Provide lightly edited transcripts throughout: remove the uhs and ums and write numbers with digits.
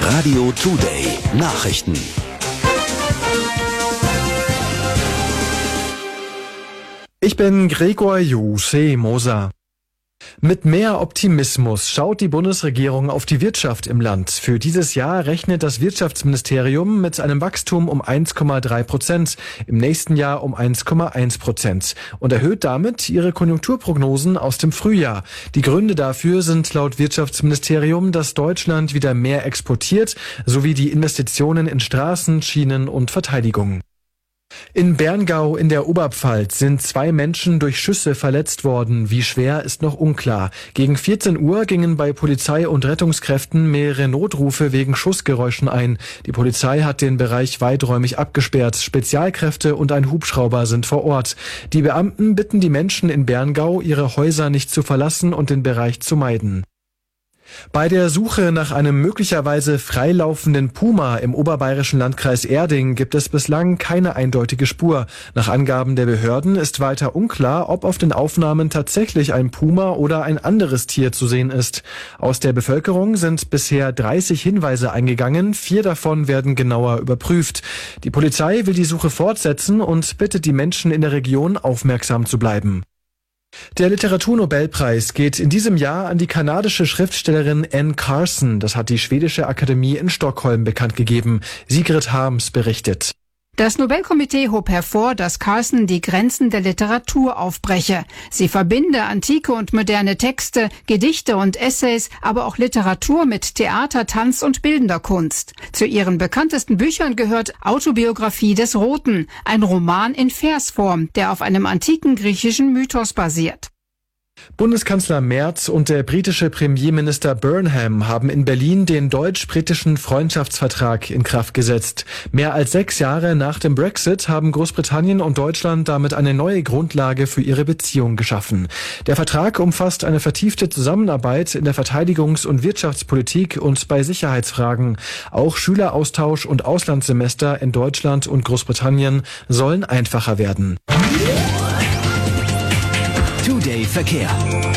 Radio Today Nachrichten. Ich bin Gregor Moser. Mit mehr Optimismus schaut die Bundesregierung auf die Wirtschaft im Land. Für dieses Jahr rechnet das Wirtschaftsministerium mit einem Wachstum um 1,3%, im nächsten Jahr um 1,1% und erhöht damit ihre Konjunkturprognosen aus dem Frühjahr. Die Gründe dafür sind laut Wirtschaftsministerium, dass Deutschland wieder mehr exportiert, sowie die Investitionen in Straßen, Schienen und Verteidigung. In Berngau in der Oberpfalz sind 2 Menschen durch Schüsse verletzt worden. Wie schwer ist noch unklar. Gegen 14 Uhr gingen bei Polizei und Rettungskräften mehrere Notrufe wegen Schussgeräuschen ein. Die Polizei hat den Bereich weiträumig abgesperrt. Spezialkräfte und ein Hubschrauber sind vor Ort. Die Beamten bitten die Menschen in Berngau, ihre Häuser nicht zu verlassen und den Bereich zu meiden. Bei der Suche nach einem möglicherweise freilaufenden Puma im oberbayerischen Landkreis Erding gibt es bislang keine eindeutige Spur. Nach Angaben der Behörden ist weiter unklar, ob auf den Aufnahmen tatsächlich ein Puma oder ein anderes Tier zu sehen ist. Aus der Bevölkerung sind bisher 30 Hinweise eingegangen, 4 davon werden genauer überprüft. Die Polizei will die Suche fortsetzen und bittet die Menschen in der Region, aufmerksam zu bleiben. Der Literaturnobelpreis geht in diesem Jahr an die kanadische Schriftstellerin Anne Carson. Das hat die Schwedische Akademie in Stockholm bekannt gegeben. Sigrid Harms berichtet. Das Nobelkomitee hob hervor, dass Carson die Grenzen der Literatur aufbreche. Sie verbinde antike und moderne Texte, Gedichte und Essays, aber auch Literatur mit Theater, Tanz und bildender Kunst. Zu ihren bekanntesten Büchern gehört Autobiografie des Roten, ein Roman in Versform, der auf einem antiken griechischen Mythos basiert. Bundeskanzler Merz und der britische Premierminister Burnham haben in Berlin den deutsch-britischen Freundschaftsvertrag in Kraft gesetzt. Mehr als 6 Jahre nach dem Brexit haben Großbritannien und Deutschland damit eine neue Grundlage für ihre Beziehung geschaffen. Der Vertrag umfasst eine vertiefte Zusammenarbeit in der Verteidigungs- und Wirtschaftspolitik und bei Sicherheitsfragen. Auch Schüleraustausch und Auslandssemester in Deutschland und Großbritannien sollen einfacher werden. Today Verkehr.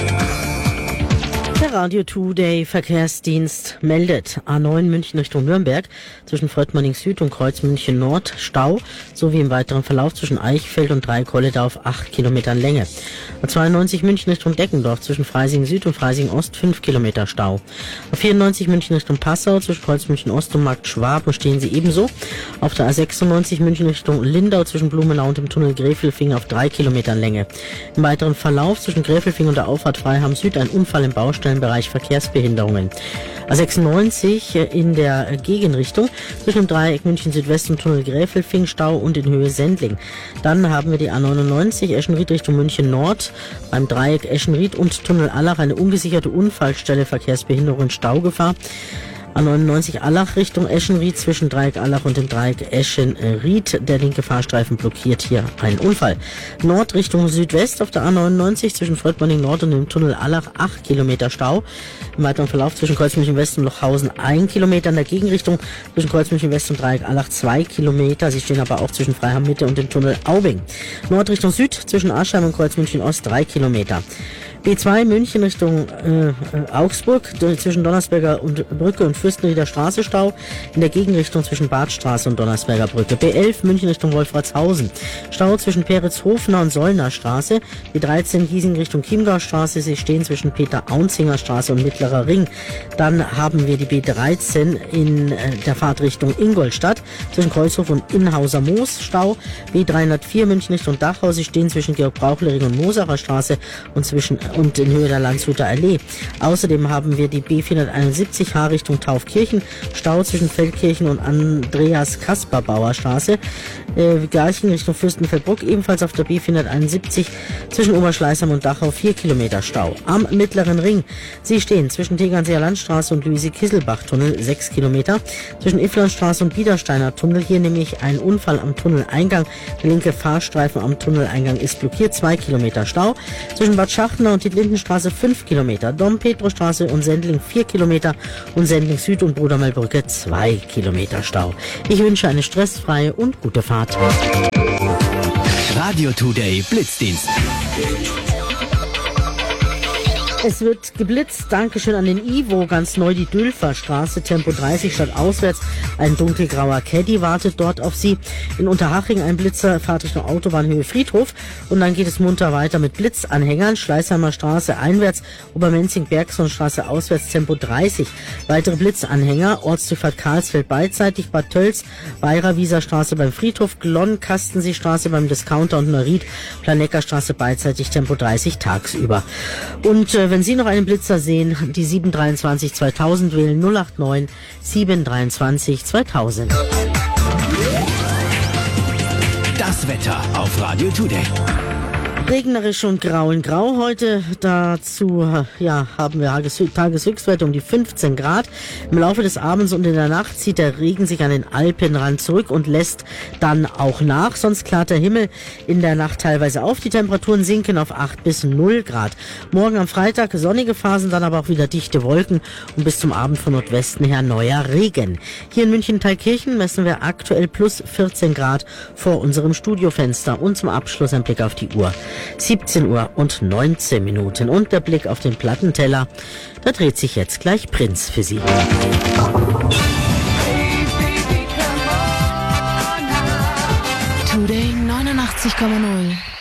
Der Radio Today Verkehrsdienst meldet A9 München Richtung Nürnberg zwischen Fröttmanning Süd und Kreuz München Nord Stau sowie im weiteren Verlauf zwischen Eichfeld und Dreikolledau auf 8 Kilometern Länge. A92 München Richtung Deckendorf zwischen Freising Süd und Freising Ost 5 Kilometer Stau. A94 München Richtung Passau zwischen Kreuz München Ost und Markt Schwaben stehen sie ebenso. Auf der A96 München Richtung Lindau zwischen Blumenau und dem Tunnel Gräfelfing auf 3 Kilometern Länge. Im weiteren Verlauf zwischen Gräfelfing und der Auffahrt Freiham Süd ein Unfall im Baustellenbereich Verkehrsbehinderungen. A96 in der Gegenrichtung zwischen dem Dreieck München Südwest und Tunnel Gräfelfing Stau und in Höhe Sendling. Dann haben wir die A99 Eschenried Richtung München Nord beim Dreieck Eschenried und Tunnel Allach eine ungesicherte Unfallstelle, Verkehrsbehinderung und Staugefahr. A99 Allach Richtung Eschenried zwischen Dreieck Allach und dem Dreieck Eschenried. Der linke Fahrstreifen blockiert hier einen Unfall. Nord Richtung Südwest auf der A99 zwischen Fröttmanning Nord und dem Tunnel Allach 8 Kilometer Stau. Im weiteren Verlauf zwischen Kreuz München West und Lochhausen 1 Kilometer. In der Gegenrichtung zwischen Kreuz München West und Dreieck Allach 2 Kilometer. Sie stehen aber auch zwischen Freiham Mitte und dem Tunnel Aubing. Nord Richtung Süd zwischen Aschheim und Kreuz München Ost 3 Kilometer. B2 München Richtung Augsburg zwischen Donnersberger und Brücke und Fürstenrieder Straße Stau. In der Gegenrichtung zwischen Badstraße und Donnersberger Brücke. B11 München Richtung Wolfratshausen. Stau zwischen Peritz-Hofner und Sollner Straße. B13 Giesing Richtung Chiemgau Straße. Sie stehen zwischen Peter-Aunzinger Straße und Mittlerer Ring. Dann haben wir die B13 in der Fahrtrichtung Ingolstadt zwischen Kreuzhof und Innhauser Moos Stau. B304 München Richtung Dachau. Sie stehen zwischen Georg-Brauchle-Ring und Mosacher Straße und in Höhe der Landshuter Allee. Außerdem haben wir die B471 H Richtung Taufkirchen, Stau zwischen Feldkirchen und Andreas-Kasper-Bauer Straße. Garching Richtung Fürstenfeldbruck, ebenfalls auf der B471 zwischen Oberschleißheim und Dachau 4 Kilometer Stau. Am Mittleren Ring, Sie stehen zwischen Tegernseer Landstraße und Luise-Kisselbach-Tunnel 6 Kilometer, zwischen Ifflandstraße und Biedersteiner Tunnel, hier nämlich ein Unfall am Tunneleingang. Der linke Fahrstreifen am Tunneleingang ist blockiert, 2 Kilometer Stau. Zwischen Bad Schachtenau und die Lindenstraße 5 Kilometer, Dom-Petro-Straße und Sendling 4 Kilometer und Sendling Süd und Brudermühlbrücke 2 Kilometer Stau. Ich wünsche eine stressfreie und gute Fahrt. Radio Today Blitzdienst. Es wird geblitzt. Dankeschön an den Ivo. Ganz neu die Dülfer Straße, Tempo 30 statt auswärts. Ein dunkelgrauer Caddy wartet dort auf Sie. In Unterhaching ein Blitzer, Fahrtrichtung Autobahnhöhe Friedhof. Und dann geht es munter weiter mit Blitzanhängern. Schleißheimer Straße einwärts, Obermenzing-Bergsonstraße auswärts, Tempo 30. Weitere Blitzanhänger, Ortszufahrt Karlsfeld beidseitig, Bad Tölz, Bayrer-Wieser Straße beim Friedhof, Glonn, Kastenseestraße beim Discounter und Neuried, Planegger-Straße beidseitig, Tempo 30 tagsüber. Und wenn Sie noch einen Blitzer sehen, die 723 2000 wählen, 089 723 2000. Das Wetter auf Radio Today. Regnerisch und grau in grau heute. Dazu haben wir Tageshöchstwerte um die 15 Grad. Im Laufe des Abends und in der Nacht zieht der Regen sich an den Alpenrand zurück und lässt dann auch nach. Sonst klart der Himmel in der Nacht teilweise auf. Die Temperaturen sinken auf 8 bis 0 Grad. Morgen am Freitag sonnige Phasen, dann aber auch wieder dichte Wolken und bis zum Abend von Nordwesten her neuer Regen. Hier in München-Thalkirchen messen wir aktuell plus 14 Grad vor unserem Studiofenster. Und zum Abschluss ein Blick auf die Uhr. 17 Uhr und 19 Minuten und der Blick auf den Plattenteller. Da dreht sich jetzt gleich Prinz für Sie. Today 89,0.